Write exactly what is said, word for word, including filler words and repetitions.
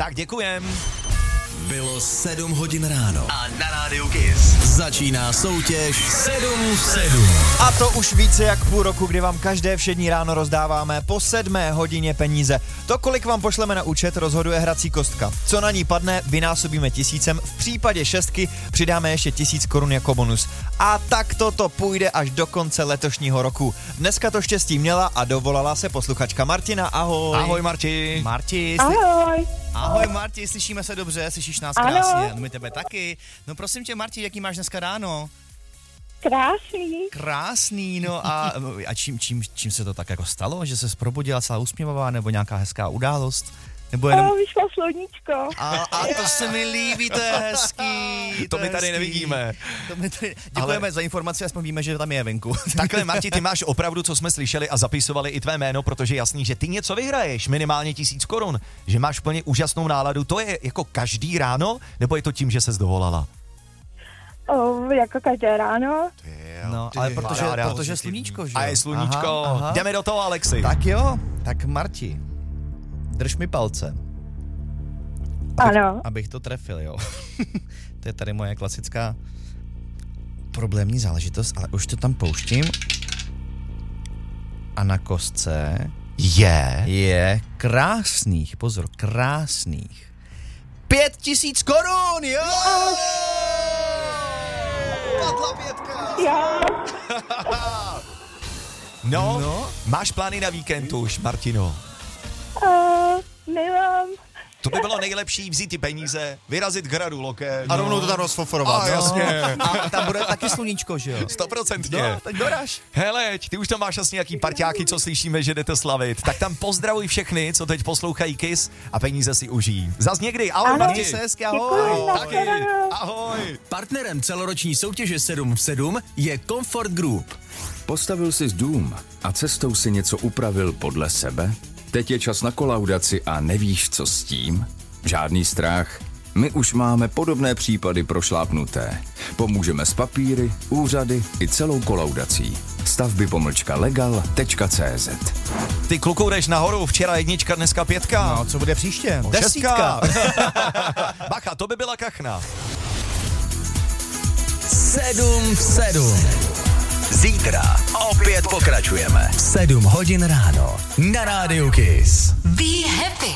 Tak děkujem. Bylo sedm hodin ráno. A na rádiu Kiss Začíná soutěž sedm v sedm. A to už více jak půl roku, kdy vám každé všední ráno rozdáváme po sedmé hodině peníze. To, kolik vám pošleme na účet, rozhoduje hrací kostka. Co na ní padne, vynásobíme tisícem, v případě šestky přidáme ještě tisíc korun jako bonus. A tak toto půjde až do konce letošního roku. Dneska to štěstí měla a dovolala se posluchačka Martina. Ahoj. Ahoj Marti. Marti, Ahoj. Sli- Ahoj Marti, slyšíme se dobře, slyšíš nás Ano. krásně, no my tebe taky. No prosím tě Marti, jaký máš dneska ráno? Krásný. Krásný, no a, a čím, čím, čím se to tak jako stalo, že se probudila celá usměvavá, nebo nějaká hezká událost? Nebo jenom... O, vyšlo sluníčko. A, a to se mi líbí, to je hezký. To je my tady hezký. nevidíme. To my tady... Děkujeme Ale... za informaci, aspoň víme, že tam je venku. Takhle, Marti, ty máš opravdu, co jsme slyšeli a zapisovali i tvé jméno, protože jasný, že ty něco vyhraješ, minimálně tisíc korun, že máš plně úžasnou náladu. To je jako každý ráno, nebo je to tím, že ses dovolala? O, jako každé ráno. No, ale protože, protože sluníčko, že jo? A je sluníčko. Aha, aha. Jdeme do toho, Alexi. Tak jo, tak Marti, drž mi palce. Ano. Abych to trefil, jo. To je tady moje klasická problémní záležitost, ale už to tam pouštím. A na kostce Je. je krásných, pozor, krásných pět tisíc korun, jo! Padla pětka! Jo. No, No. máš plány na víkend už, Martino? Uh, nemám. To by bylo nejlepší vzít ty peníze, vyrazit k hradu Loké. A rovnou to tam rozfoforovat. A jasně. A tam bude taky sluníčko, že jo? Stoprocentně. No, tak doraž. Hele, ty už tam máš asi nějaký parťáky, co slyšíme, že jdete slavit. Tak tam pozdravuj všechny, co teď poslouchají Kiss a peníze si užijí. Zas někdy, ahoj Ano. Marti. Měj se hezky, Děkuji, ahoj. Taky, nashledanou. ahoj. Partnerem celoroční soutěže sedm v sedm je Comfort Group. Postavil jsi dům a cestou si něco upravil podle sebe? Teď je čas na kolaudaci a nevíš, co s tím? Žádný strach. My už máme podobné případy prošlápnuté. Pomůžeme s papíry, úřady i celou kolaudací. Stavby pomlčka legal tečka cé zet. Ty kluku jdeš nahoru, včera jednička, dneska pětka. No, co bude příště? No, Desítka. šestka. Bacha, to by byla kachna. sedm v sedm. Zítra opět pokračujeme. sedm hodin ráno na rádiu Kiss. Be happy.